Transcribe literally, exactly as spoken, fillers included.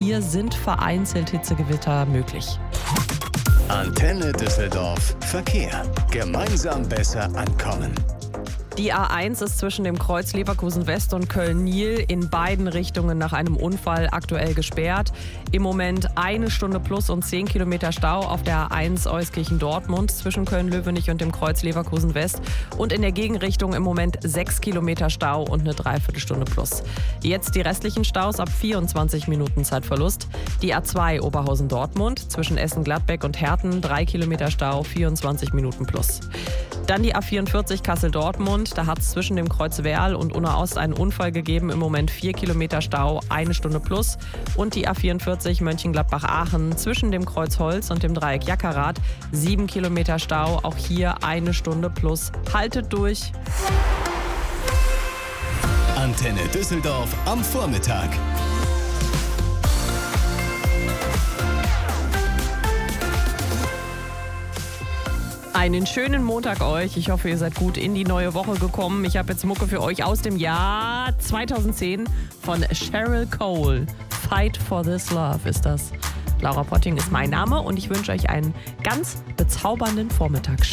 hier sind vereinzelt Hitzegewitter möglich. Antenne Düsseldorf Verkehr. Gemeinsam besser ankommen. Die A eins ist zwischen dem Kreuz Leverkusen West und Köln-Niel in beiden Richtungen nach einem Unfall aktuell gesperrt. Im Moment eine Stunde plus und zehn Kilometer Stau auf der A eins Euskirchen-Dortmund zwischen Köln-Löwenich und dem Kreuz Leverkusen West. Und in der Gegenrichtung im Moment sechs Kilometer Stau und eine Dreiviertelstunde plus. Jetzt die restlichen Staus ab vierundzwanzig Minuten Zeitverlust. Die A zwei Oberhausen-Dortmund zwischen Essen-Gladbeck und Herten, drei Kilometer Stau, vierundzwanzig Minuten plus. Dann die A vierundvierzig Kassel-Dortmund. Da hat es zwischen dem Kreuz Werl und Unna Ost einen Unfall gegeben. Im Moment vier Kilometer Stau, eine Stunde plus. Und die A vierundvierzig Mönchengladbach-Aachen zwischen dem Kreuz Holz und dem Dreieck Jackerath. sieben Kilometer Stau, auch hier eine Stunde plus. Haltet durch! Antenne Düsseldorf am Vormittag. Einen schönen Montag euch. Ich hoffe, ihr seid gut in die neue Woche gekommen. Ich habe jetzt Mucke für euch aus dem Jahr zweitausendzehn von Cheryl Cole. Fight for this love ist das. Laura Potting ist mein Name und ich wünsche euch einen ganz bezaubernden Vormittag.